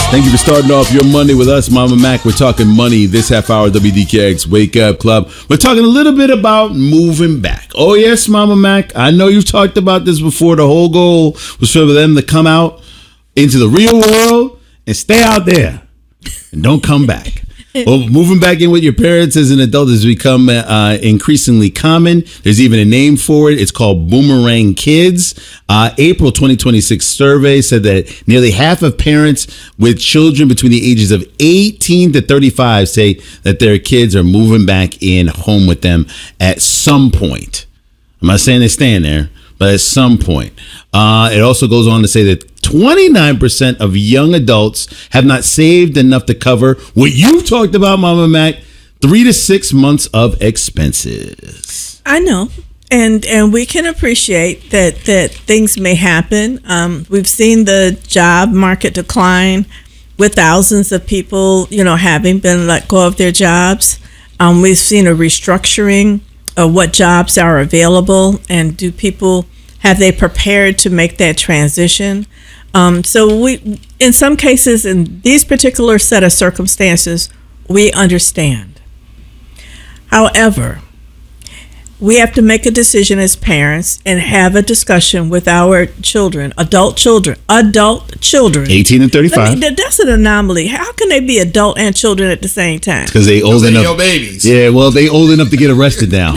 Thank you for starting off your Monday with us, Mama Mac. We're talking money this half hour, WDKX Wake Up Club. We're talking a little bit about moving back. Oh, yes, Mama Mac. I know you've talked about this before. The whole goal was for them to come out into the real world and stay out there and don't come back. Well, moving back in with your parents as an adult has become increasingly common. There's even a name for it. It's called Boomerang Kids. April 2026 survey said that nearly half of parents with children between the ages of 18 to 35 say that their kids are moving back in home with them at some point. I'm not saying they staying there, but at some point. It also goes on to say that 29% of young adults have not saved enough to cover what you talked about, Mama Mac, 3 to 6 months of expenses. I know. And we can appreciate that things may happen. We've seen the job market decline with thousands of people, having been let go of their jobs. We've seen a restructuring of what jobs are available, and have they prepared to make that transition? So we, in some cases, in these particular set of circumstances, we understand. However, we have to make a decision as parents and have a discussion with our children, adult children. 18 and 35. That's an anomaly. How can they be adult and children at the same time? Because they old enough. Your babies. Yeah, well, they old enough to get arrested now.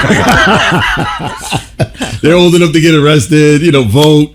They're old enough to get arrested, vote,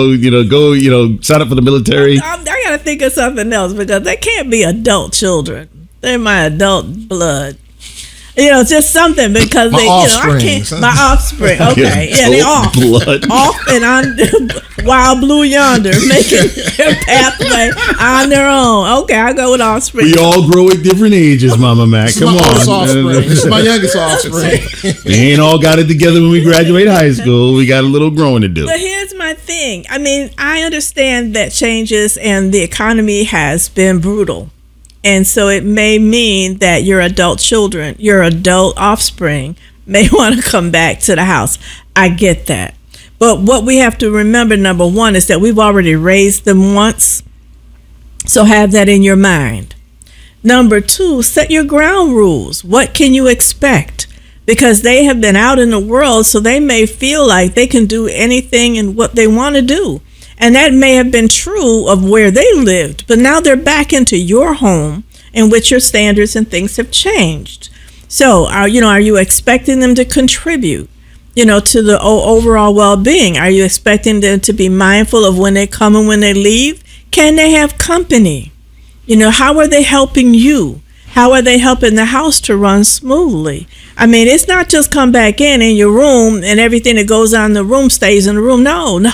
go, sign up for the military. I got to think of something else because they can't be adult children. They're my adult blood. Just something because I can't. My offspring. Okay, yeah, they off, and on wild blue yonder, making their pathway on their own. Okay, I go with offspring. We all grow at different ages, Mama Mac. Come on, this is my youngest offspring. We ain't all got it together when we graduate high school. We got a little growing to do. But here's my thing. I mean, I understand that changes and the economy has been brutal. And so it may mean that your adult children, your adult offspring may want to come back to the house. I get that. But what we have to remember, number one, is that we've already raised them once. So have that in your mind. Number two, set your ground rules. What can you expect? Because they have been out in the world, so they may feel like they can do anything and what they want to do. And that may have been true of where they lived, but now they're back into your home in which your standards and things have changed. So, are you expecting them to contribute, to the overall well-being? Are you expecting them to be mindful of when they come and when they leave? Can they have company? How are they helping you? How are they helping the house to run smoothly? I mean, it's not just come back in your room and everything that goes on in the room stays in the room.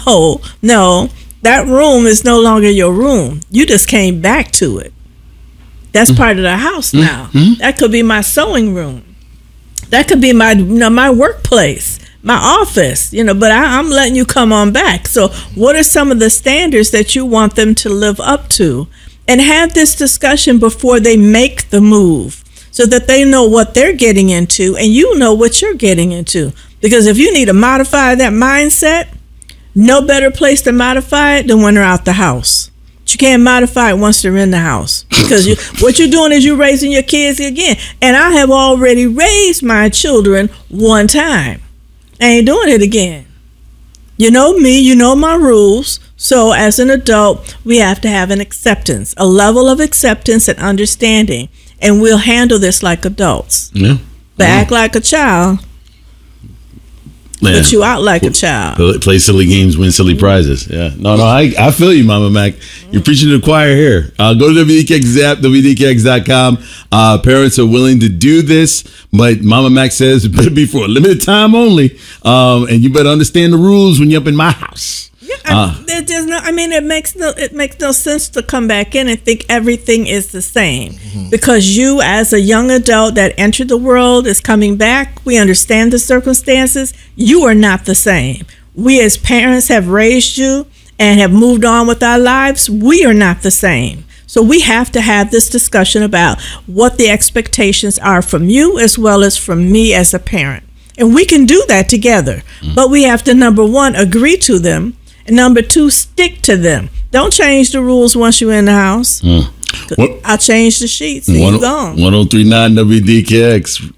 No. That room is no longer your room. You just came back to it. That's part of the house now. That could be my sewing room. That could be my my workplace, my office, but I'm letting you come on back. So what are some of the standards that you want them to live up to? And have this discussion before they make the move so that they know what they're getting into and you know what you're getting into. Because if you need to modify that mindset, no better place to modify it than when they're out the house. But you can't modify it once they're in the house. Because what you're doing is you're raising your kids again. And I have already raised my children one time. I ain't doing it again. You know me, you know my rules. So as an adult, we have to have an acceptance, a level of acceptance and understanding. And we'll handle this like adults. Yeah. But act like a child. Put you out like a child. Play silly games, win silly prizes. Yeah. No, I feel you, Mama Mac. You're preaching to the choir here. Go to WDKX app, WDKX.com. Parents are willing to do this, but Mama Mac says it better be for a limited time only. And you better understand the rules when you're up in my house. It makes no sense to come back in and think everything is the same. Because you, as a young adult that entered the world, is coming back. We understand the circumstances. You are not the same. We as parents have raised you and have moved on with our lives. We are not the same. So we have to have this discussion about what the expectations are from you as well as from me as a parent. And we can do that together. But we have to, number one, agree to them. And number two, stick to them. Don't change the rules once you're in the house. What? I'll change the sheets and you gone. 1039 WDKX.